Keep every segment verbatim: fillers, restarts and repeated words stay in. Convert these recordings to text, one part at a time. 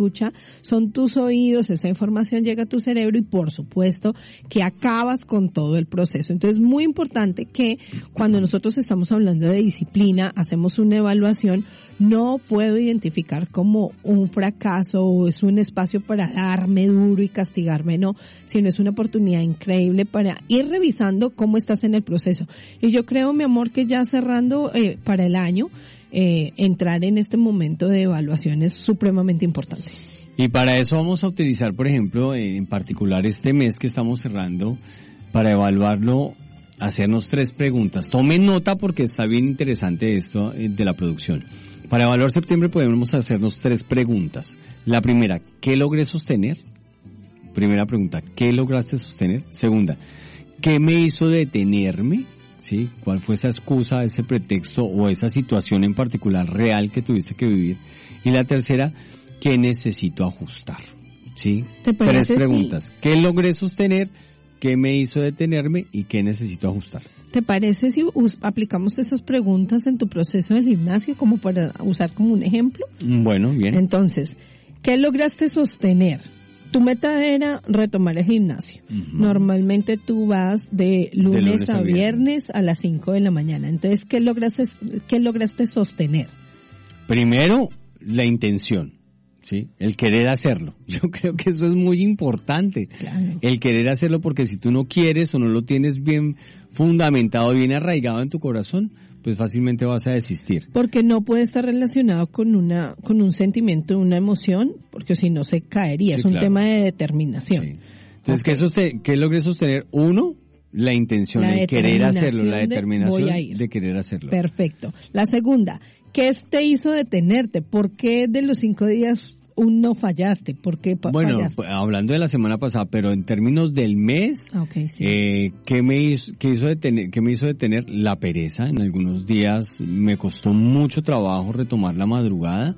escucha son tus oídos, esa información llega a tu cerebro y por supuesto que acabas con todo el proceso. Entonces es muy importante que cuando nosotros estamos hablando de disciplina, hacemos una evaluación, no puedo identificar como un fracaso o es un espacio para darme duro y castigarme, no, sino es una oportunidad increíble para ir revisando cómo estás en el proceso. Y yo creo, mi amor, que ya cerrando eh, para el año, eh, entrar en este momento de evaluación es supremamente importante. Y para eso vamos a utilizar, por ejemplo, en particular este mes que estamos cerrando, para evaluarlo, hacernos tres preguntas. Tomen nota porque está bien interesante esto de la producción. Para evaluar septiembre podemos hacernos tres preguntas. La primera, ¿qué logré sostener? Primera pregunta, ¿qué lograste sostener? Segunda, ¿qué me hizo detenerme? ¿Sí? ¿Cuál fue esa excusa, ese pretexto o esa situación en particular real que tuviste que vivir? Y la tercera, ¿qué necesito ajustar? ¿Sí? ¿Te parece? Tres preguntas. Sí. ¿Qué logré sostener? ¿Qué me hizo detenerme? ¿Y qué necesito ajustar? ¿Te parece si us- aplicamos esas preguntas en tu proceso del gimnasio como para usar como un ejemplo? Bueno, bien. Entonces, ¿qué lograste sostener? Tu meta era retomar el gimnasio. Uh-huh. Normalmente tú vas de lunes, de lunes a, a viernes. viernes a las cinco de la mañana. Entonces, ¿qué lograste, qué lograste sostener? Primero, la intención. Sí, el querer hacerlo. Yo creo que eso es muy importante. Claro. El querer hacerlo, porque si tú no quieres o no lo tienes bien fundamentado, bien arraigado en tu corazón, pues fácilmente vas a desistir. Porque no puede estar relacionado con una con un sentimiento, una emoción, porque si no se caería. Sí, es un claro. tema de determinación. Sí. Entonces, okay. ¿qué, sosten- ¿qué logré sostener? Uno, la intención, la el querer hacerlo, la de, determinación de querer hacerlo. Perfecto. La segunda, ¿qué te hizo detenerte? ¿Por qué de los cinco días uno fallaste? ¿Por qué pa- bueno, fallaste? Bueno, hablando de la semana pasada, pero en términos del mes, okay, sí. eh, ¿qué me hizo, qué hizo detener, qué me hizo detener? La pereza. En algunos días me costó mucho trabajo retomar la madrugada.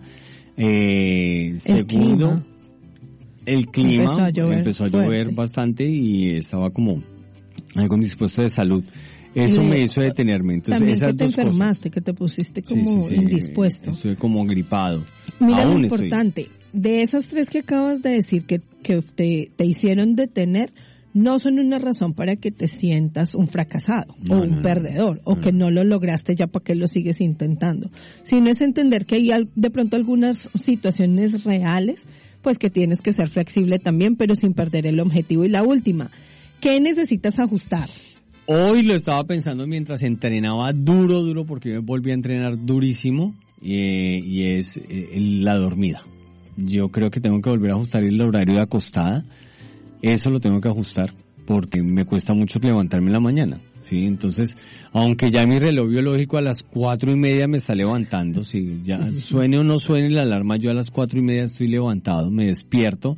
Eh, el segundo, clima. el clima empezó a llover, empezó a llover bastante y estaba como algo indispuesto de salud. Eso Le, me hizo detenerme. Entonces, también esas que te dos enfermaste, cosas. que te pusiste como sí, sí, sí, indispuesto. Estuve como gripado. Mira, Aún lo importante, estoy. De esas tres que acabas de decir que, que te, te hicieron detener, no son una razón para que te sientas un fracasado no, o un no, perdedor no, o no, que no lo lograste ya para que lo sigues intentando, sino es entender que hay de pronto algunas situaciones reales, pues que tienes que ser flexible también, pero sin perder el objetivo. Y la última, ¿qué necesitas ajustar? Hoy lo estaba pensando mientras entrenaba duro, duro, porque yo me volví a entrenar durísimo, eh, y es eh, la dormida. Yo creo que tengo que volver a ajustar el horario de acostada. Eso lo tengo que ajustar porque me cuesta mucho levantarme en la mañana, ¿sí? Entonces, aunque ya mi reloj biológico a las cuatro y media me está levantando, si ya suene o no suene la alarma, yo a las cuatro y media estoy levantado, me despierto.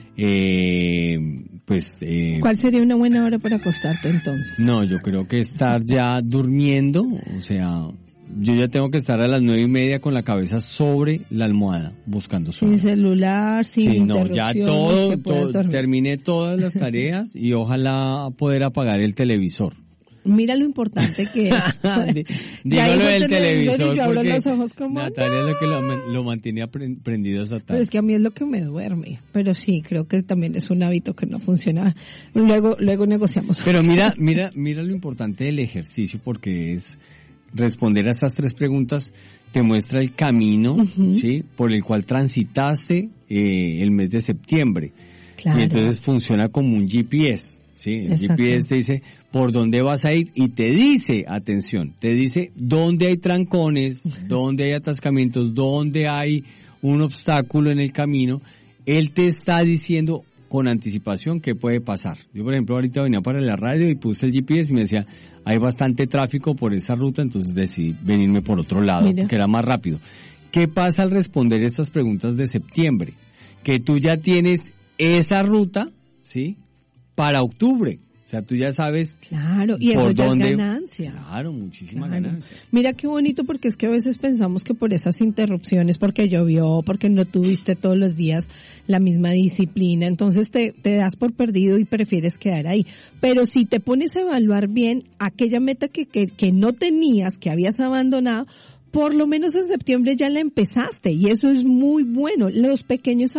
Eh, pues eh, ¿Cuál sería una buena hora para acostarte entonces? No, yo creo que estar ya durmiendo, o sea, yo ya tengo que estar a las nueve y media con la cabeza sobre la almohada, buscando sueño. Sin celular, sin sí, no, ya todo, todo dormir. Terminé todas las tareas y ojalá poder apagar el televisor. Mira lo importante que es. Dígalo del televisor, y yo abro porque los ojos como, Natalia no. es lo que lo, lo mantiene prendido esa tarde. Pero es que a mí es lo que me duerme. Pero sí, creo que también es un hábito que no funciona. Luego, luego negociamos. Pero mira, mira, mira lo importante del ejercicio, porque es responder a estas tres preguntas, te muestra el camino, uh-huh. ¿sí? Por el cual transitaste eh, el mes de septiembre. Claro. Y entonces funciona como un G P S. Sí, el Exacto. G P S te dice por dónde vas a ir y te dice, atención, te dice dónde hay trancones, dónde hay atascamientos, dónde hay un obstáculo en el camino. Él te está diciendo con anticipación qué puede pasar. Yo, por ejemplo, ahorita venía para la radio y puse el G P S y me decía, hay bastante tráfico por esa ruta, entonces decidí venirme por otro lado, Mira. que era más rápido. ¿Qué pasa al responder estas preguntas de septiembre? Que tú ya tienes esa ruta, ¿sí?, para octubre. O sea, tú ya sabes. Claro, y eso ya dónde... es ganancia. Claro, muchísima claro. ganancia. Mira qué bonito, porque es que a veces pensamos que por esas interrupciones, porque llovió, porque no tuviste todos los días la misma disciplina, entonces te, te das por perdido y prefieres quedar ahí. Pero si te pones a evaluar bien aquella meta que, que, que no tenías, que habías abandonado, por lo menos en septiembre ya la empezaste, y eso es muy bueno. Los pequeños